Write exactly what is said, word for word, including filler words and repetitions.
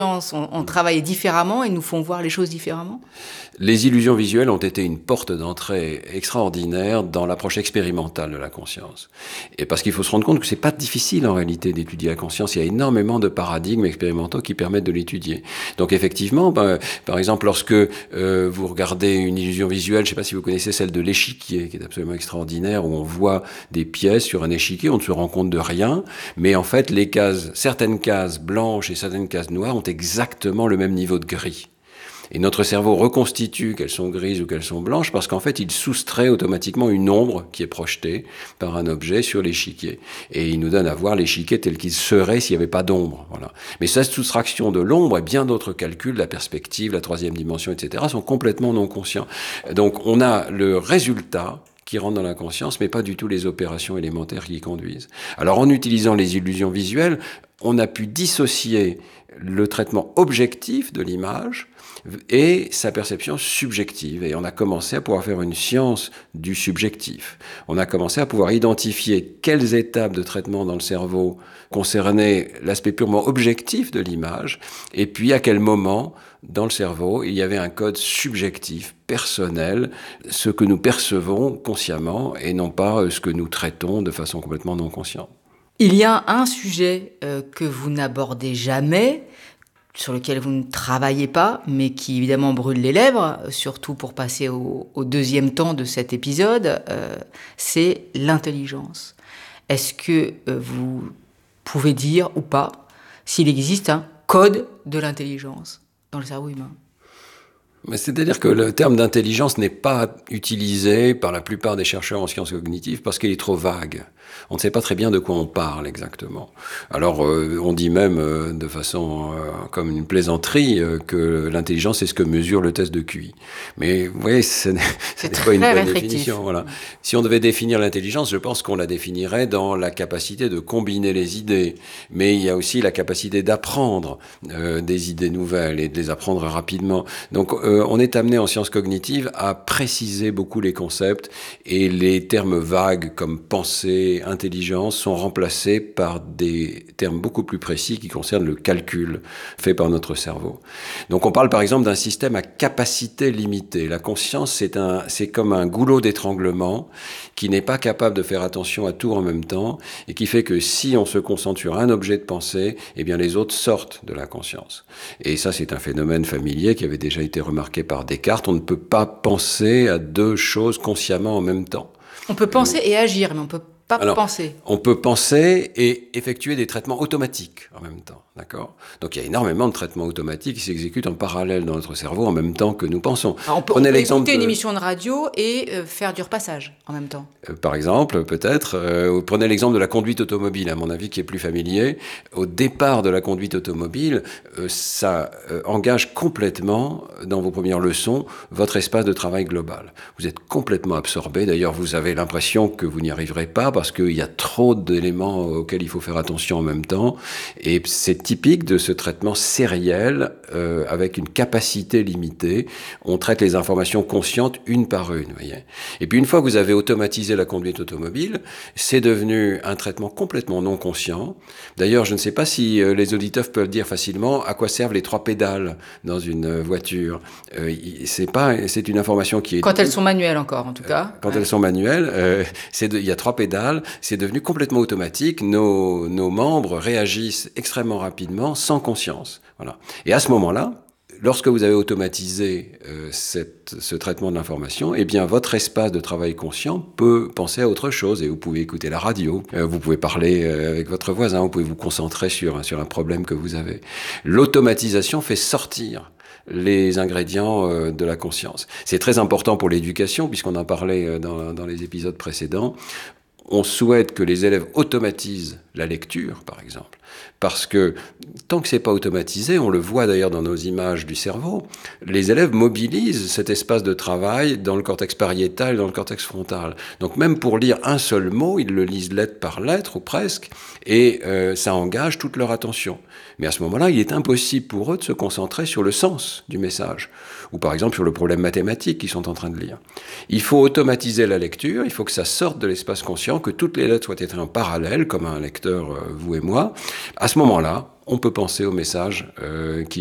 ont, ont travaillé différemment et nous font voir les choses différemment? Les illusions visuelles ont été une porte d'entrée extraordinaire dans l'approche expérimentale de la conscience. Et parce qu'il faut se rendre compte que c'est pas difficile en réalité d'étudier la conscience. Il y a énormément de paradigmes expérimentaux qui permettent de l'étudier. Donc effectivement, ben, par exemple, lorsque euh, vous regardez une illusion visuelle, je sais pas si vous connaissez celle de l'échiquier, qui est absolument extraordinaire, où on voit des pièces sur un échiquier, on ne se rend compte de rien, mais en fait, les cases, certaines cases blanches et certaines cases noires ont exactement le même niveau de gris. Et notre cerveau reconstitue qu'elles sont grises ou qu'elles sont blanches parce qu'en fait, il soustrait automatiquement une ombre qui est projetée par un objet sur l'échiquier. Et il nous donne à voir l'échiquier tel qu'il serait s'il n'y avait pas d'ombre. Voilà. Mais cette soustraction de l'ombre et bien d'autres calculs, la perspective, la troisième dimension, et cetera, sont complètement non conscients. Donc, on a le résultat qui rentre dans la conscience, mais pas du tout les opérations élémentaires qui y conduisent. Alors, en utilisant les illusions visuelles, on a pu dissocier le traitement objectif de l'image et sa perception subjective. Et on a commencé à pouvoir faire une science du subjectif. On a commencé à pouvoir identifier quelles étapes de traitement dans le cerveau concernaient l'aspect purement objectif de l'image, et puis à quel moment, dans le cerveau, il y avait un code subjectif, personnel, ce que nous percevons consciemment et non pas ce que nous traitons de façon complètement non consciente. Il y a un sujet euh, que vous n'abordez jamais, sur lequel vous ne travaillez pas, mais qui évidemment brûle les lèvres, surtout pour passer au, au deuxième temps de cet épisode, euh, c'est l'intelligence. Est-ce que euh, vous pouvez dire ou pas s'il existe un code de l'intelligence dans le cerveau humain ? Mais c'est-à-dire que le terme d'intelligence n'est pas utilisé par la plupart des chercheurs en sciences cognitives parce qu'il est trop vague. On ne sait pas très bien de quoi on parle exactement. Alors, euh, on dit même euh, de façon euh, comme une plaisanterie euh, que l'intelligence c'est ce que mesure le test de Q I. Mais vous voyez, ce n'est, ce n'est pas une bonne définition. Voilà. Si on devait définir l'intelligence, je pense qu'on la définirait dans la capacité de combiner les idées. Mais il y a aussi la capacité d'apprendre euh, des idées nouvelles et de les apprendre rapidement. Donc, euh, on est amené en sciences cognitives à préciser beaucoup les concepts et les termes vagues comme pensée, intelligence sont remplacés par des termes beaucoup plus précis qui concernent le calcul fait par notre cerveau. Donc on parle par exemple d'un système à capacité limitée. La conscience, c'est, un, c'est comme un goulot d'étranglement qui n'est pas capable de faire attention à tout en même temps et qui fait que si on se concentre sur un objet de pensée, eh bien les autres sortent de la conscience. Et ça, c'est un phénomène familier qui avait déjà été remarqué par Descartes. On ne peut pas penser à deux choses consciemment en même temps. On peut penser et agir, mais on peut pas Alors, penser. On peut penser et effectuer des traitements automatiques en même temps, d'accord ? Donc il y a énormément de traitements automatiques qui s'exécutent en parallèle dans notre cerveau en même temps que nous pensons. Alors, on peut, Prenez on peut l'exemple écouter de... une émission de radio et euh, faire du repassage en même temps. Euh, par exemple, peut-être, euh, prenez l'exemple de la conduite automobile, à mon avis, qui est plus familier. Au départ de la conduite automobile, euh, ça euh, engage complètement, dans vos premières leçons, votre espace de travail global. Vous êtes complètement absorbé. D'ailleurs, vous avez l'impression que vous n'y arriverez pas parce qu'il y a trop d'éléments auxquels il faut faire attention en même temps. Et c'est typique de ce traitement sériel euh, avec une capacité limitée. On traite les informations conscientes une par une, voyez. Et puis une fois que vous avez automatisé la conduite automobile, c'est devenu un traitement complètement non conscient. D'ailleurs, je ne sais pas si euh, les auditeurs peuvent dire facilement à quoi servent les trois pédales dans une voiture. Euh, c'est pas, c'est une information qui est... Quand elles sont manuelles encore, en tout cas. Euh, quand ouais. elles sont manuelles, euh, c'est de, il y a trois pédales, c'est devenu complètement automatique. Nos, nos membres réagissent extrêmement rapidement, sans conscience. Voilà. Et à ce moment-là, lorsque vous avez automatisé euh, cette, ce traitement de l'information, eh bien, votre espace de travail conscient peut penser à autre chose. Et vous pouvez écouter la radio, euh, vous pouvez parler euh, avec votre voisin, vous pouvez vous concentrer sur, sur un problème que vous avez. L'automatisation fait sortir les ingrédients euh, de la conscience. C'est très important pour l'éducation, puisqu'on en parlait euh, dans, dans les épisodes précédents. On souhaite que les élèves automatisent la lecture, par exemple, parce que tant que c'est pas automatisé, on le voit d'ailleurs dans nos images du cerveau, les élèves mobilisent cet espace de travail dans le cortex pariétal et dans le cortex frontal. Donc même pour lire un seul mot, ils le lisent lettre par lettre, ou presque, et euh, ça engage toute leur attention. Mais à ce moment-là, il est impossible pour eux de se concentrer sur le sens du message, ou par exemple sur le problème mathématique qu'ils sont en train de lire. Il faut automatiser la lecture, il faut que ça sorte de l'espace conscient, que toutes les lettres soient écrites en parallèle, comme un lecteur, euh, vous et moi. À ce moment-là, on peut penser au message euh, qui